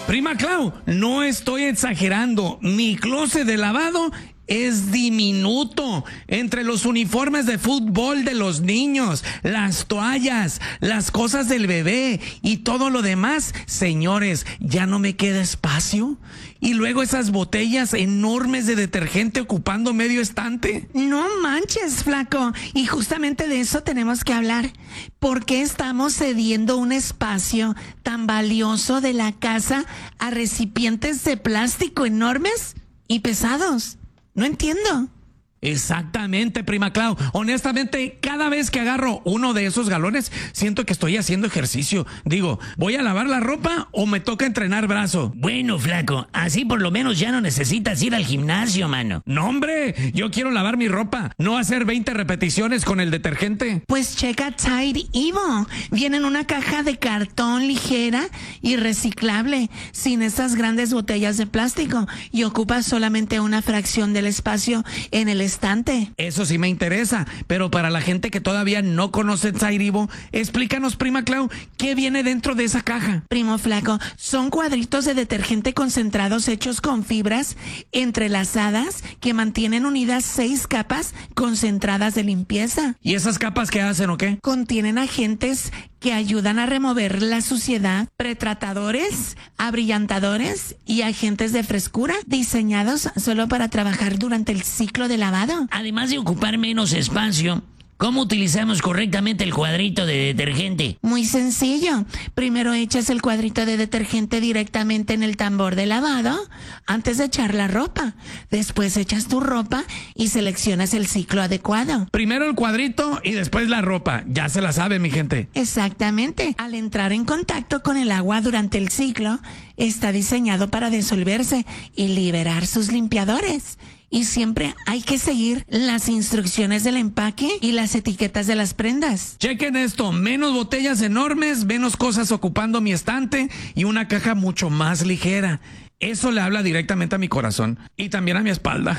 Prima Clau, no estoy exagerando. Mi closet de lavado es diminuto. Entre los uniformes de fútbol de los niños, las toallas, las cosas del bebé y todo lo demás, señores, ya no me queda espacio. Y luego esas botellas enormes de detergente ocupando medio estante. No manches, flaco. Y justamente de eso tenemos que hablar. ¿Por qué estamos cediendo un espacio tan valioso de la casa a recipientes de plástico enormes y pesados? No entiendo. Exactamente, Prima Clau. Honestamente, cada vez que agarro uno de esos galones, siento que estoy haciendo ejercicio. Digo, ¿voy a lavar la ropa o me toca entrenar brazo? Bueno, flaco, así por lo menos ya no necesitas ir al gimnasio, mano. No, hombre, yo quiero lavar mi ropa, no hacer 20 repeticiones con el detergente. Pues checa Tide Evo. Viene en una caja de cartón ligera y reciclable, sin esas grandes botellas de plástico, y ocupa solamente una fracción del espacio en el estante. Eso sí me interesa, pero para la gente que todavía no conoce Tide Evo, explícanos, Prima Clau, ¿qué viene dentro de esa caja? Primo flaco, son cuadritos de detergente concentrados hechos con fibras entrelazadas que mantienen unidas 6 capas concentradas de limpieza. ¿Y esas capas qué hacen o qué? Contienen agentes que ayudan a remover la suciedad, pretratadores, abrillantadores y agentes de frescura diseñados solo para trabajar durante el ciclo de lavado. Además de ocupar menos espacio, ¿cómo utilizamos correctamente el cuadrito de detergente? Muy sencillo. Primero echas el cuadrito de detergente directamente en el tambor de lavado antes de echar la ropa. Después echas tu ropa y seleccionas el ciclo adecuado. Primero el cuadrito y después la ropa. Ya se la sabe, mi gente. Exactamente. Al entrar en contacto con el agua durante el ciclo, está diseñado para disolverse y liberar sus limpiadores. Y siempre hay que seguir las instrucciones del empaque y las etiquetas de las prendas. Chequen esto, menos botellas enormes, menos cosas ocupando mi estante y una caja mucho más ligera. Eso le habla directamente a mi corazón y también a mi espalda.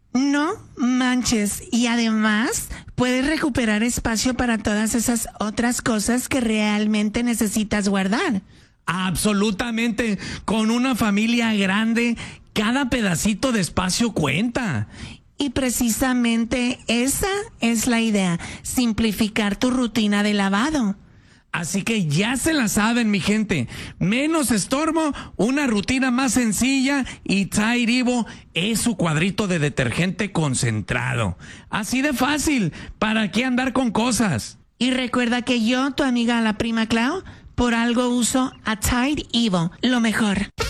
No manches. Y además puedes recuperar espacio para todas esas otras cosas que realmente necesitas guardar. Absolutamente. Con una familia grande, cada pedacito de espacio cuenta. Y precisamente esa es la idea, simplificar tu rutina de lavado. Así que ya se la saben, mi gente. Menos estorbo, una rutina más sencilla y Tide Evo es su cuadrito de detergente concentrado. Así de fácil. ¿Para qué andar con cosas? Y recuerda que yo, tu amiga la Prima Clau, por algo uso a Tide Evo, lo mejor.